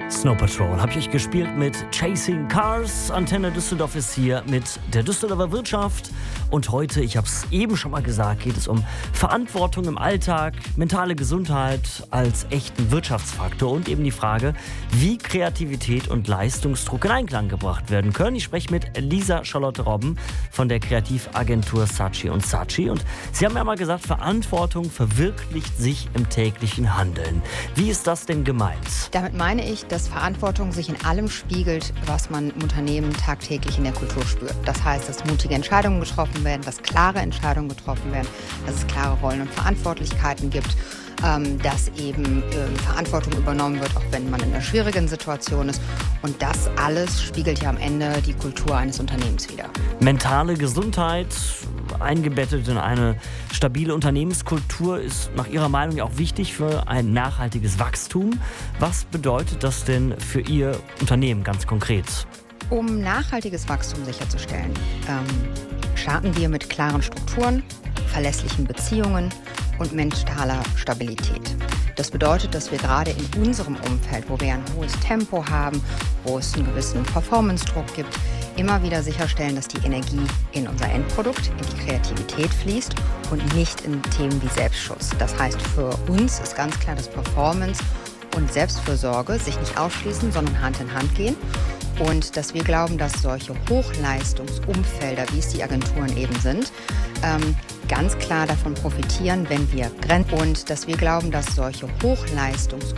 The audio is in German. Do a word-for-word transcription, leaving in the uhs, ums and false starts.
Snow Patrol habe ich euch gespielt mit Chasing Cars. Antenne Düsseldorf ist hier mit der Düsseldorfer Wirtschaft. Und heute, ich habe es eben schon mal gesagt, geht es um Verantwortung im Alltag, mentale Gesundheit als echten Wirtschaftsfaktor und eben die Frage, wie Kreativität und Leistungsdruck in Einklang gebracht werden können. Ich spreche mit Lisa Charlotte Robben von der Kreativagentur Saatchi und Saatchi. Und Sie haben ja mal gesagt, Verantwortung verwirklicht sich im täglichen Handeln. Wie ist das denn gemeint? Damit meine ich, dass Verantwortung sich in allem spiegelt, was man im Unternehmen tagtäglich in der Kultur spürt. Das heißt, dass mutige Entscheidungen getroffen werden, dass klare Entscheidungen getroffen werden, dass es klare Rollen und Verantwortlichkeiten gibt, ähm, dass eben äh, Verantwortung übernommen wird, auch wenn man in einer schwierigen Situation ist. Und das alles spiegelt ja am Ende die Kultur eines Unternehmens wider. Mentale Gesundheit, eingebettet in eine stabile Unternehmenskultur, ist nach Ihrer Meinung ja auch wichtig für ein nachhaltiges Wachstum. Was bedeutet das denn für Ihr Unternehmen ganz konkret? Um nachhaltiges Wachstum sicherzustellen, ähm, starten wir mit klaren Strukturen, verlässlichen Beziehungen und mentaler Stabilität. Das bedeutet, dass wir gerade in unserem Umfeld, wo wir ein hohes Tempo haben, wo es einen gewissen Performance-Druck gibt, immer wieder sicherstellen, dass die Energie in unser Endprodukt, in die Kreativität fließt und nicht in Themen wie Selbstschutz. Das heißt, für uns ist ganz klar, dass Performance und Selbstfürsorge sich nicht ausschließen, sondern Hand in Hand gehen. Und dass wir glauben, dass solche Hochleistungsumfelder, wie es die Agenturen eben sind, ähm, ganz klar davon profitieren, wenn wir Grenzen und dass wir glauben, dass solche Hochleistungsumfelder